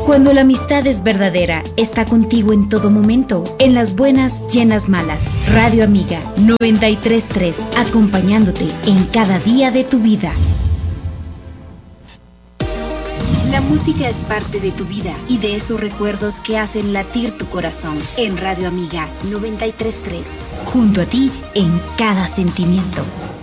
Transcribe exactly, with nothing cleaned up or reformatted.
Cuando la amistad es verdadera, está contigo en todo momento, en las buenas y en las malas. Radio Amiga noventa y tres punto tres, acompañándote en cada día de tu vida. La música es parte de tu vida y de esos recuerdos que hacen latir tu corazón. En Radio Amiga noventa y tres punto tres, junto a ti en cada sentimiento.